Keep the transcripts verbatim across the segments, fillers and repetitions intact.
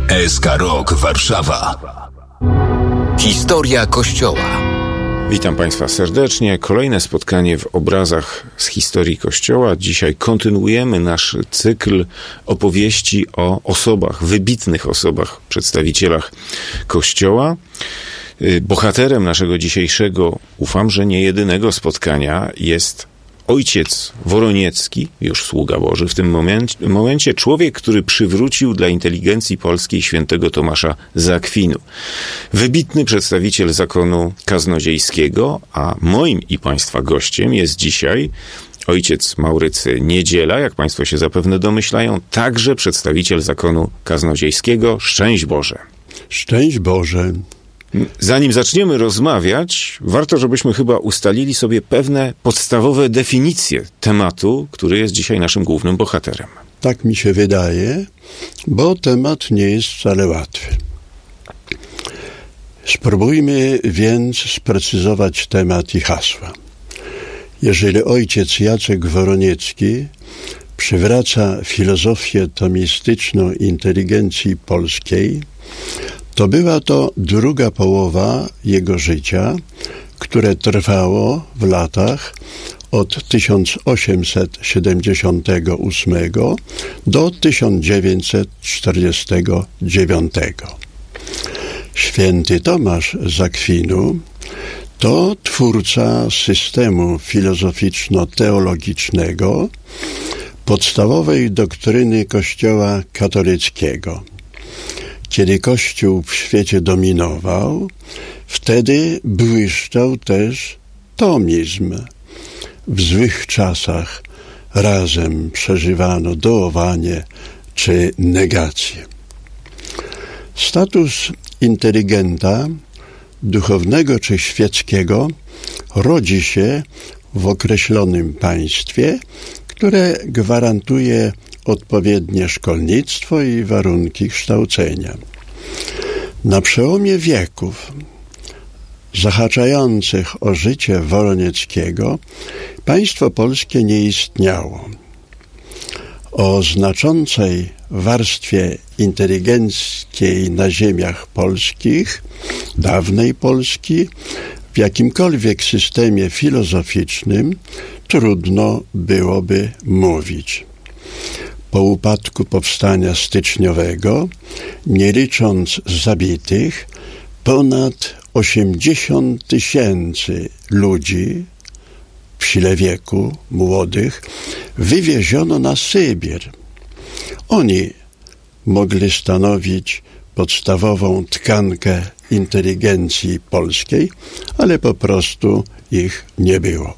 S K Rock Warszawa. Historia Kościoła. Witam Państwa serdecznie. Kolejne spotkanie w obrazach z historii Kościoła. Dzisiaj kontynuujemy nasz cykl opowieści o osobach, wybitnych osobach, przedstawicielach Kościoła. Bohaterem naszego dzisiejszego, ufam, że nie jedynego spotkania jest ojciec Woroniecki, już sługa Boży w tym momencie, momencie, człowiek, który przywrócił dla inteligencji polskiej świętego Tomasza z Akwinu. Wybitny przedstawiciel zakonu kaznodziejskiego, a moim i Państwa gościem jest dzisiaj ojciec Maurycy Niedziela, jak Państwo się zapewne domyślają, także przedstawiciel zakonu kaznodziejskiego. Szczęść Boże! Szczęść Boże! Zanim zaczniemy rozmawiać, warto, żebyśmy chyba ustalili sobie pewne podstawowe definicje tematu, który jest dzisiaj naszym głównym bohaterem. Tak mi się wydaje, bo temat nie jest wcale łatwy. Spróbujmy więc sprecyzować temat i hasła. Jeżeli ojciec Jacek Woroniecki przywraca filozofię tomistyczną inteligencji polskiej, to była to druga połowa jego życia, które trwało w latach od tysiąc osiemset siedemdziesiątego ósmego do tysiąc dziewięćset czterdziestego dziewiątego. Święty Tomasz z Akwinu to twórca systemu filozoficzno-teologicznego, podstawowej doktryny Kościoła katolickiego. Kiedy Kościół w świecie dominował, wtedy błyszczał też tomizm. W złych czasach razem przeżywano dołowanie czy negację. Status inteligenta, duchownego czy świeckiego, rodzi się w określonym państwie, które gwarantuje odpowiednie szkolnictwo i warunki kształcenia. Na przełomie wieków zahaczających o życie Woronieckiego państwo polskie nie istniało. O znaczącej warstwie inteligenckiej na ziemiach polskich, dawnej Polski, w jakimkolwiek systemie filozoficznym trudno byłoby mówić. Po upadku powstania styczniowego, nie licząc zabitych, ponad osiemdziesiąt tysięcy ludzi w sile wieku, młodych, wywieziono na Sybir. Oni mogli stanowić podstawową tkankę inteligencji polskiej, ale po prostu ich nie było.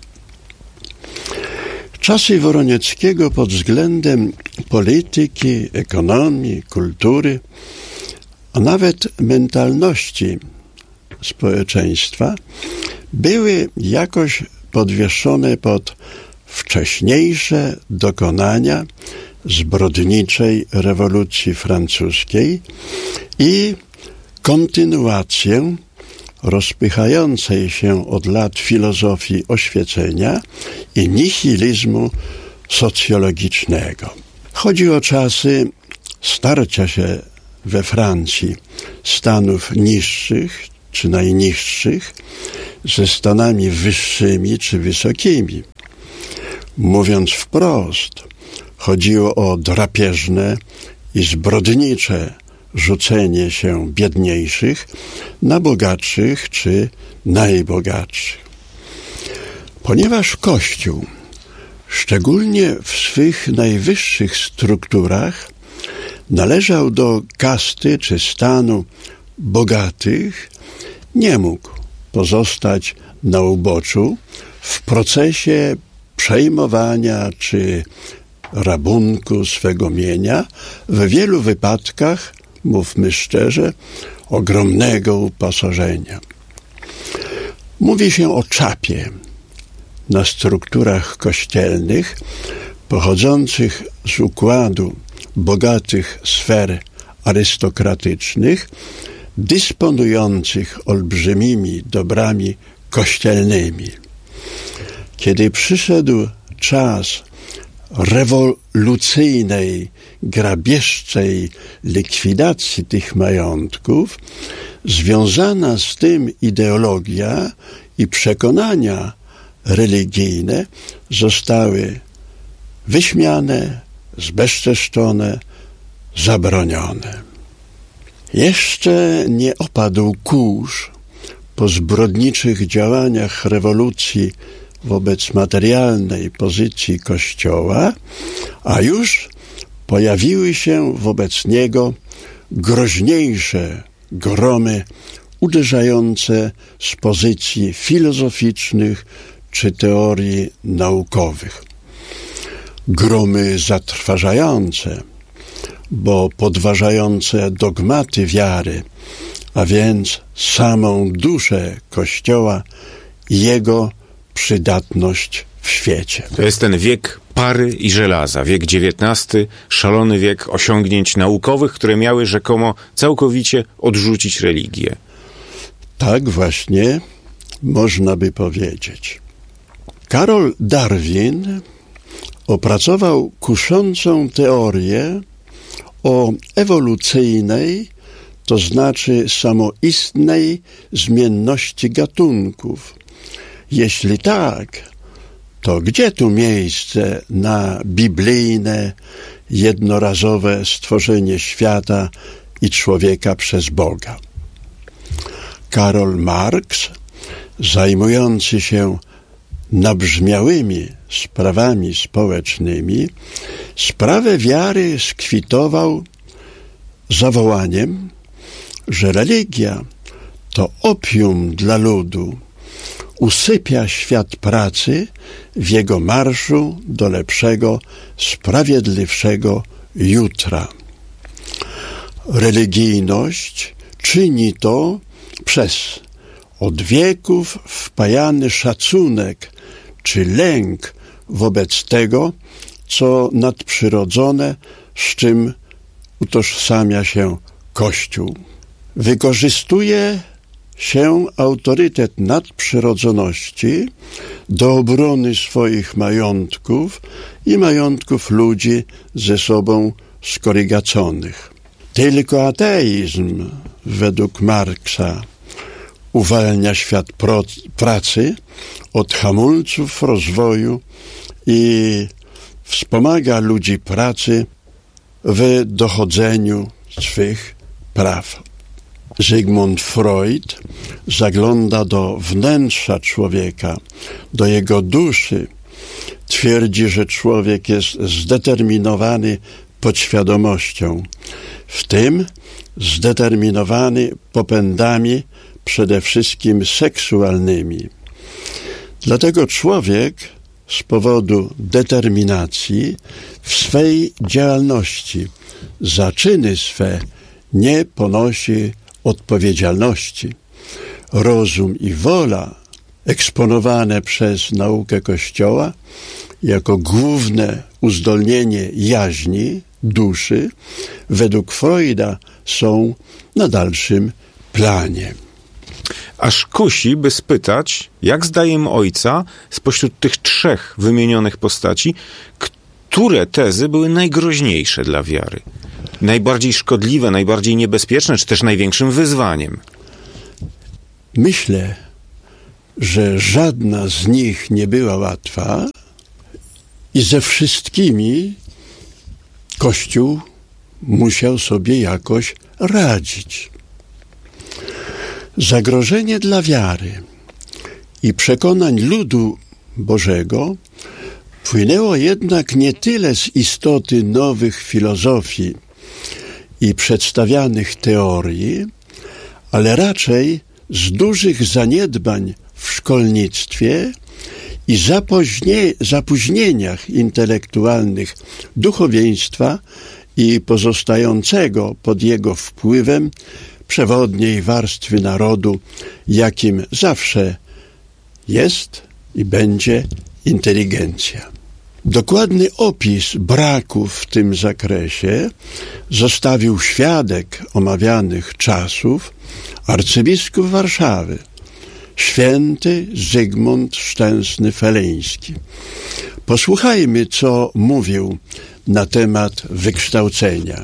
Czasy Woronieckiego pod względem polityki, ekonomii, kultury, a nawet mentalności społeczeństwa były jakoś podwieszone pod wcześniejsze dokonania zbrodniczej rewolucji francuskiej i kontynuację rozpychającej się od lat filozofii oświecenia i nihilizmu socjologicznego. Chodzi o czasy starcia się we Francji stanów niższych czy najniższych ze stanami wyższymi czy wysokimi. Mówiąc wprost, chodziło o drapieżne i zbrodnicze rzucenie się biedniejszych na bogatszych czy najbogatszych. Ponieważ Kościół, szczególnie w swych najwyższych strukturach, należał do kasty czy stanu bogatych, nie mógł pozostać na uboczu w procesie przejmowania czy rabunku swego mienia, w wielu wypadkach, mówmy szczerze, ogromnego uposażenia. Mówi się o czapie na strukturach kościelnych pochodzących z układu bogatych sfer arystokratycznych, dysponujących olbrzymimi dobrami kościelnymi. Kiedy przyszedł czas rewolucyjnej, grabieżczej likwidacji tych majątków, związana z tym ideologia i przekonania religijne zostały wyśmiane, zbezczeszczone, zabronione. Jeszcze nie opadł kurz po zbrodniczych działaniach rewolucji wobec materialnej pozycji Kościoła, a już pojawiły się wobec niego groźniejsze gromy uderzające z pozycji filozoficznych czy teorii naukowych. Gromy zatrważające, bo podważające dogmaty wiary, a więc samą duszę Kościoła i jego przydatność w świecie. To jest ten wiek pary i żelaza, wiek dziewiętnasty, szalony wiek osiągnięć naukowych, które miały rzekomo całkowicie odrzucić religię. Tak właśnie można by powiedzieć. Karol Darwin opracował kuszącą teorię o ewolucyjnej, to znaczy samoistnej zmienności gatunków. Jeśli tak, to gdzie tu miejsce na biblijne, jednorazowe stworzenie świata i człowieka przez Boga? Karol Marx, zajmujący się nabrzmiałymi sprawami społecznymi, sprawę wiary skwitował zawołaniem, że religia to opium dla ludu, usypia świat pracy w jego marszu do lepszego, sprawiedliwszego jutra. Religijność czyni to przez od wieków wpajany szacunek czy lęk wobec tego, co nadprzyrodzone, z czym utożsamia się Kościół. Wykorzystuje się autorytet nadprzyrodzoności do obrony swoich majątków i majątków ludzi ze sobą skorygaconych. Tylko ateizm, według Marksa, uwalnia świat pro, pracy od hamulców rozwoju i wspomaga ludzi pracy w dochodzeniu swych praw. Sigmund Freud zagląda do wnętrza człowieka, do jego duszy. Twierdzi, że człowiek jest zdeterminowany podświadomością, w tym zdeterminowany popędami przede wszystkim seksualnymi. Dlatego człowiek z powodu determinacji w swej działalności za czyny swe nie ponosi odpowiedzialności. Rozum i wola eksponowane przez naukę Kościoła jako główne uzdolnienie jaźni, duszy, według Freuda są na dalszym planie. Aż kusi, by spytać, jak zdaniem ojca, spośród tych trzech wymienionych postaci, które tezy były najgroźniejsze dla wiary? Najbardziej szkodliwe, najbardziej niebezpieczne, czy też największym wyzwaniem? Myślę, że żadna z nich nie była łatwa i ze wszystkimi Kościół musiał sobie jakoś radzić. Zagrożenie dla wiary i przekonań ludu Bożego płynęło jednak nie tyle z istoty nowych filozofii i przedstawianych teorii, ale raczej z dużych zaniedbań w szkolnictwie i zapóźnie, zapóźnieniach intelektualnych duchowieństwa i pozostającego pod jego wpływem przewodniej warstwy narodu, jakim zawsze jest i będzie inteligencja. Dokładny opis braków w tym zakresie zostawił świadek omawianych czasów, arcybiskup Warszawy, święty Zygmunt Szczęsny-Feleński. Posłuchajmy, co mówił na temat wykształcenia.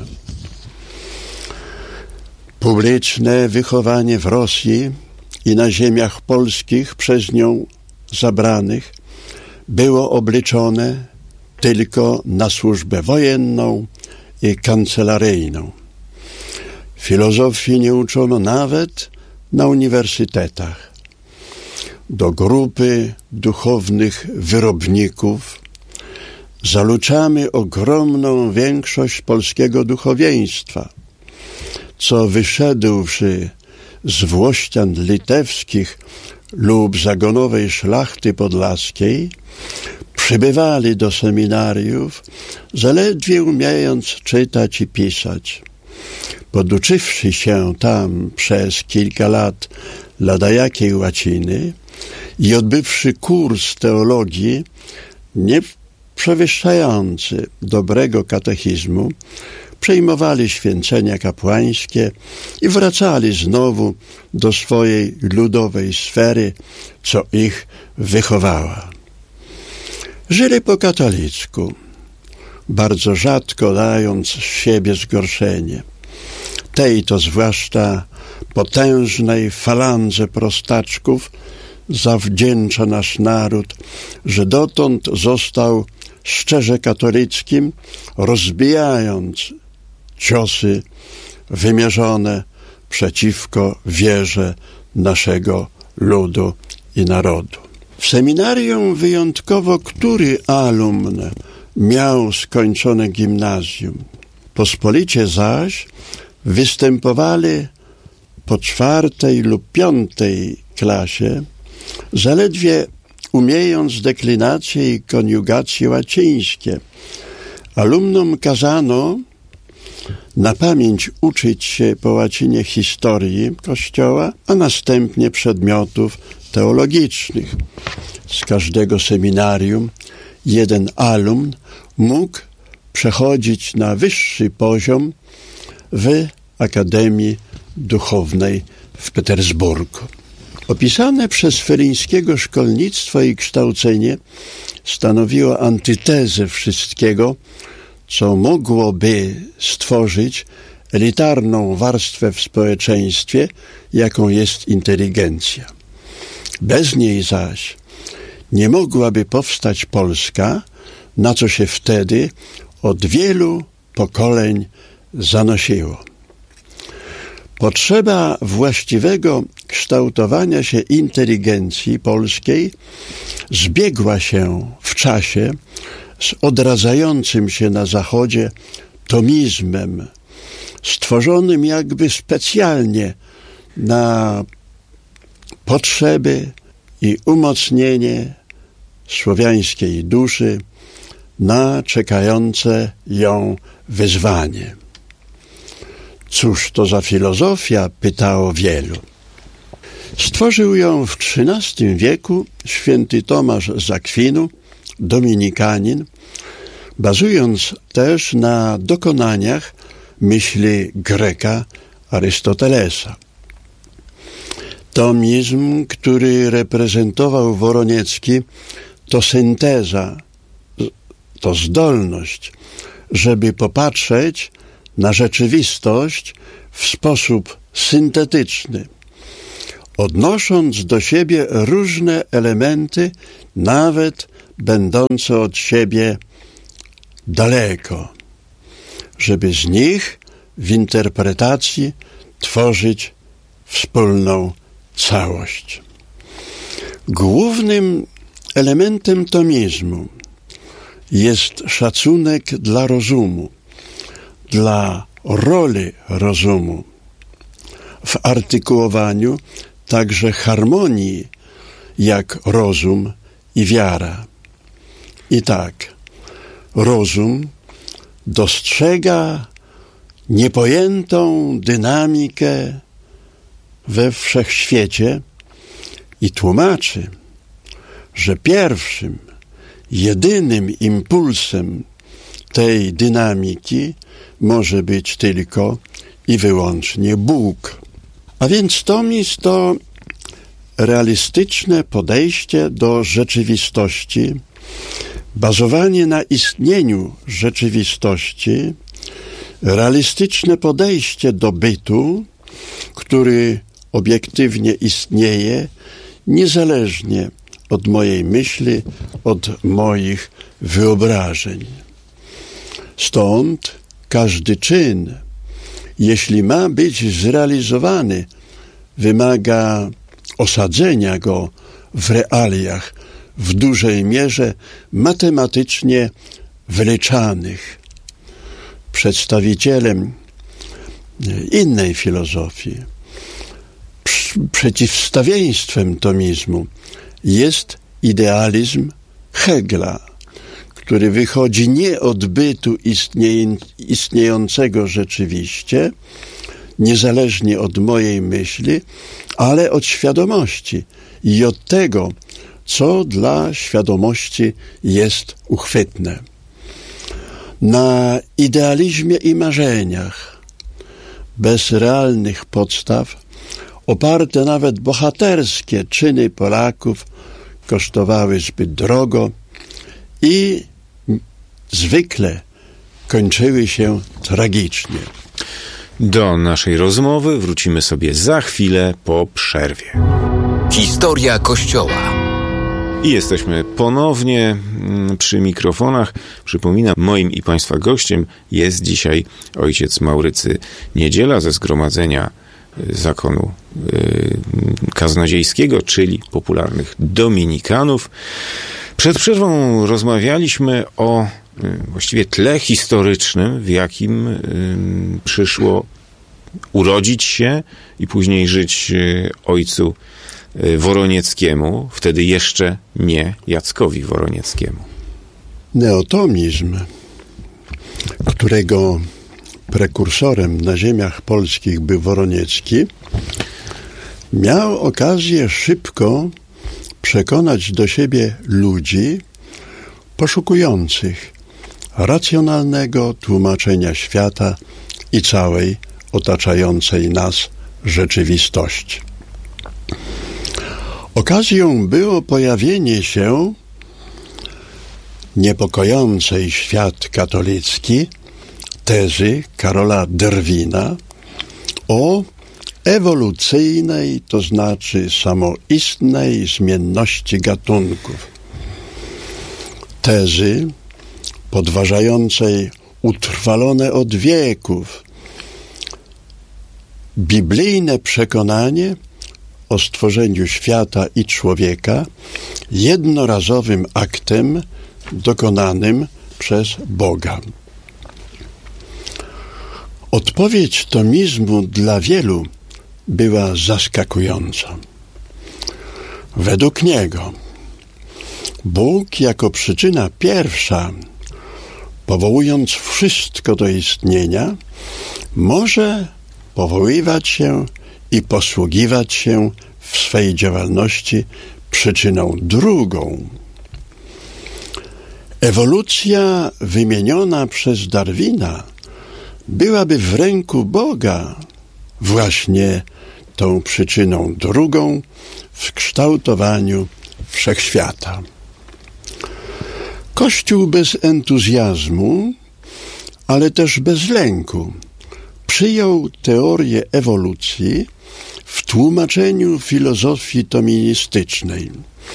Publiczne wychowanie w Rosji i na ziemiach polskich przez nią zabranych było obliczone tylko na służbę wojenną i kancelaryjną. Filozofii nie uczono nawet na uniwersytetach. Do grupy duchownych wyrobników zaluczamy ogromną większość polskiego duchowieństwa, co wyszedłszy z włościan litewskich lub zagonowej szlachty podlaskiej, przybywali do seminariów, zaledwie umiejąc czytać i pisać. Poduczywszy się tam przez kilka lat ladajakiej łaciny i odbywszy kurs teologii nie przewyższający dobrego katechizmu, przejmowali święcenia kapłańskie i wracali znowu do swojej ludowej sfery, co ich wychowała. Żyli po katolicku, bardzo rzadko dając z siebie zgorszenie. Tej to zwłaszcza potężnej falandze prostaczków zawdzięcza nasz naród, że dotąd został szczerze katolickim, rozbijając ciosy wymierzone przeciwko wierze naszego ludu i narodu. W seminarium wyjątkowo który alumn miał skończone gimnazjum. Pospolicie zaś występowali po czwartej lub piątej klasie, zaledwie umiejąc deklinacje i koniugacje łacińskie. Alumnom kazano na pamięć uczyć się po łacinie historii Kościoła, a następnie przedmiotów teologicznych. Z każdego seminarium jeden alumn mógł przechodzić na wyższy poziom w Akademii Duchownej w Petersburgu. Opisane przez Felińskiego szkolnictwo i kształcenie stanowiło antytezę wszystkiego, co mogłoby stworzyć elitarną warstwę w społeczeństwie, jaką jest inteligencja. Bez niej zaś nie mogłaby powstać Polska, na co się wtedy od wielu pokoleń zanosiło. Potrzeba właściwego kształtowania się inteligencji polskiej zbiegła się w czasie z odradzającym się na Zachodzie tomizmem, stworzonym jakby specjalnie na potrzeby i umocnienie słowiańskiej duszy, na czekające ją wyzwanie. Cóż to za filozofia? Pytało wielu. Stworzył ją w trzynastym wieku święty Tomasz z Akwinu, dominikanin, bazując też na dokonaniach myśli Greka Arystotelesa. Tomizm, który reprezentował Woroniecki, to synteza, to zdolność, żeby popatrzeć na rzeczywistość w sposób syntetyczny, odnosząc do siebie różne elementy, nawet będące od siebie daleko, żeby z nich w interpretacji tworzyć wspólną całość. Głównym elementem tomizmu jest szacunek dla rozumu, dla roli rozumu, w artykułowaniu także harmonii jak rozum i wiara. I tak, rozum dostrzega niepojętą dynamikę we wszechświecie i tłumaczy, że pierwszym, jedynym impulsem tej dynamiki może być tylko i wyłącznie Bóg. A więc tomizm to realistyczne podejście do rzeczywistości Bazowanie na istnieniu rzeczywistości, realistyczne podejście do bytu, który obiektywnie istnieje, niezależnie od mojej myśli, od moich wyobrażeń. Stąd każdy czyn, jeśli ma być zrealizowany, wymaga osadzenia go w realiach w dużej mierze matematycznie wyliczanych. Przedstawicielem innej filozofii, przeciwstawieństwem tomizmu jest idealizm Hegla, który wychodzi nie od bytu istnieje, istniejącego rzeczywiście, niezależnie od mojej myśli, ale od świadomości i od tego, co dla świadomości jest uchwytne. Na idealizmie i marzeniach, bez realnych podstaw, oparte nawet bohaterskie czyny Polaków kosztowały zbyt drogo i zwykle kończyły się tragicznie. Do naszej rozmowy wrócimy sobie za chwilę po przerwie. Historia Kościoła. I jesteśmy ponownie przy mikrofonach. Przypominam, moim i Państwa gościem jest dzisiaj ojciec Maurycy Niedziela ze Zgromadzenia Zakonu Kaznodziejskiego, czyli popularnych dominikanów. Przed przerwą rozmawialiśmy o właściwie tle historycznym, w jakim przyszło urodzić się i później żyć ojcu Woronieckiemu, wtedy jeszcze nie Jackowi Woronieckiemu. Neotomizm, którego prekursorem na ziemiach polskich był Woroniecki, miał okazję szybko przekonać do siebie ludzi poszukujących racjonalnego tłumaczenia świata i całej otaczającej nas rzeczywistości. Okazją było pojawienie się niepokojącej świat katolicki tezy Karola Derwina o ewolucyjnej, to znaczy samoistnej zmienności gatunków. Tezy podważającej utrwalone od wieków biblijne przekonanie o stworzeniu świata i człowieka jednorazowym aktem dokonanym przez Boga. Odpowiedź tomizmu dla wielu była zaskakująca. Według niego Bóg jako przyczyna pierwsza, powołując wszystko do istnienia, może powoływać się i posługiwać się w swej działalności przyczyną drugą. Ewolucja wymieniona przez Darwina byłaby w ręku Boga właśnie tą przyczyną drugą w kształtowaniu wszechświata. Kościół bez entuzjazmu, ale też bez lęku, przyjął teorię ewolucji w tłumaczeniu filozofii toministycznej.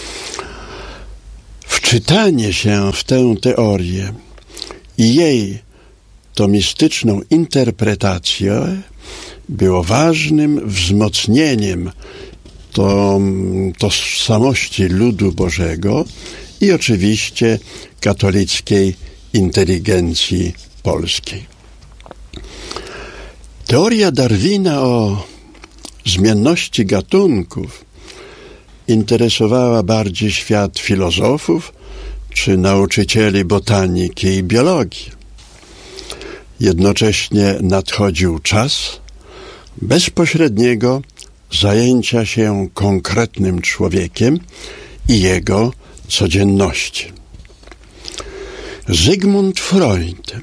Wczytanie się w tę teorię i jej tomistyczną interpretację było ważnym wzmocnieniem to, tożsamości ludu Bożego i oczywiście katolickiej inteligencji polskiej. Teoria Darwina o zmienności gatunków interesowała bardziej świat filozofów czy nauczycieli botaniki i biologii. Jednocześnie nadchodził czas bezpośredniego zajęcia się konkretnym człowiekiem i jego codzienności. Zygmunt Freud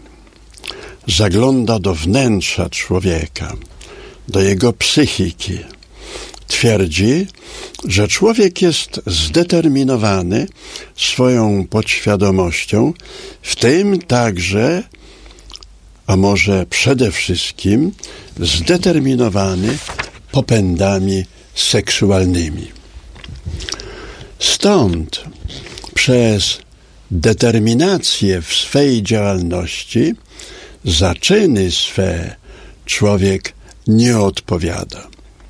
zagląda do wnętrza człowieka, do jego psychiki, twierdzi, że człowiek jest zdeterminowany swoją podświadomością, w tym także, a może przede wszystkim, zdeterminowany popędami seksualnymi. Stąd przez determinację w swej działalności za czyny swe człowiek nie odpowiada.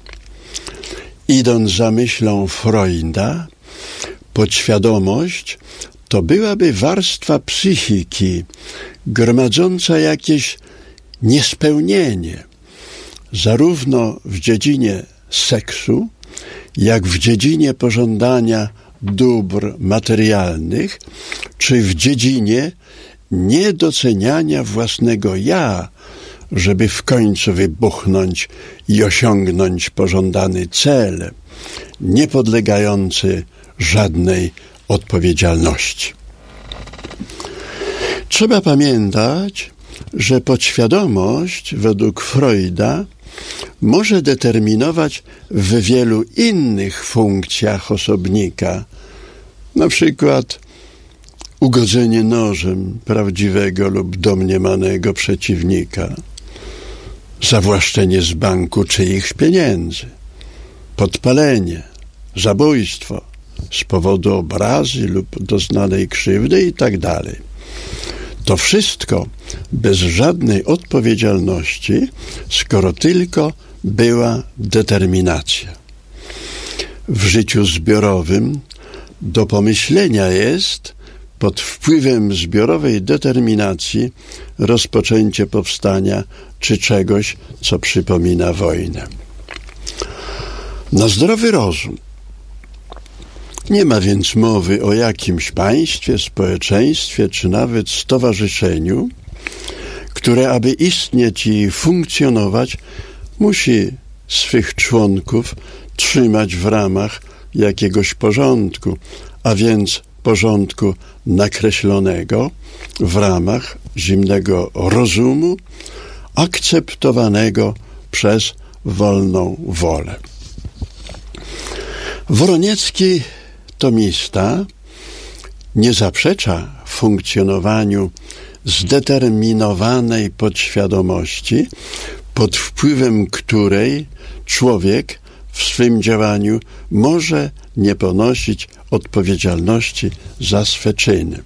Idąc za myślą Freuda, podświadomość to byłaby warstwa psychiki gromadząca jakieś niespełnienie, zarówno w dziedzinie seksu, jak w dziedzinie pożądania dóbr materialnych, czy w dziedzinie niedoceniania własnego ja, żeby w końcu wybuchnąć i osiągnąć pożądany cel, niepodlegający żadnej odpowiedzialności. Trzeba pamiętać, że podświadomość według Freuda może determinować w wielu innych funkcjach osobnika, na przykład ugodzenie nożem prawdziwego lub domniemanego przeciwnika, zawłaszczenie z banku czyichś pieniędzy, podpalenie, zabójstwo z powodu obrazy lub doznanej krzywdy itd. To wszystko bez żadnej odpowiedzialności, skoro tylko była determinacja. W życiu zbiorowym do pomyślenia jest pod wpływem zbiorowej determinacji rozpoczęcie powstania czy czegoś, co przypomina wojnę. Na zdrowy rozum. Nie ma więc mowy o jakimś państwie, społeczeństwie czy nawet stowarzyszeniu, które, aby istnieć i funkcjonować, musi swych członków trzymać w ramach jakiegoś porządku, a więc porządku nakreślonego w ramach zimnego rozumu, akceptowanego przez wolną wolę. Woroniecki, tomista, nie zaprzecza funkcjonowaniu zdeterminowanej podświadomości, pod wpływem której człowiek w swym działaniu może nie ponosić odpowiedzialności za swe czyny.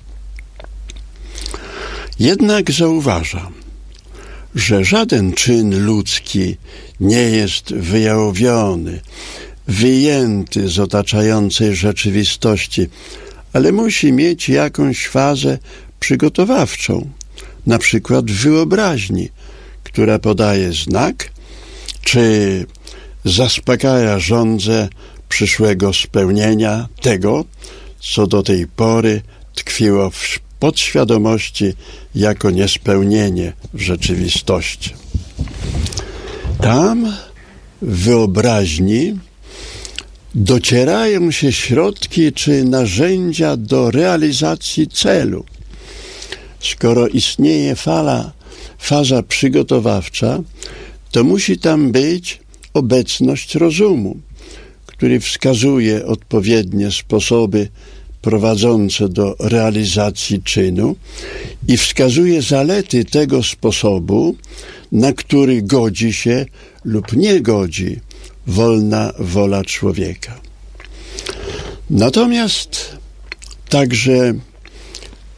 Jednak zauważam, że żaden czyn ludzki nie jest wyjałowiony, wyjęty z otaczającej rzeczywistości, ale musi mieć jakąś fazę przygotowawczą, na przykład w wyobraźni, która podaje znak, czy zaspokaja żądzę przyszłego spełnienia tego, co do tej pory tkwiło w podświadomości jako niespełnienie w rzeczywistości. Tam, w wyobraźni, docierają się środki czy narzędzia do realizacji celu. Skoro istnieje fala, faza przygotowawcza, to musi tam być obecność rozumu, który wskazuje odpowiednie sposoby prowadzące do realizacji czynu i wskazuje zalety tego sposobu, na który godzi się lub nie godzi wolna wola człowieka. Natomiast także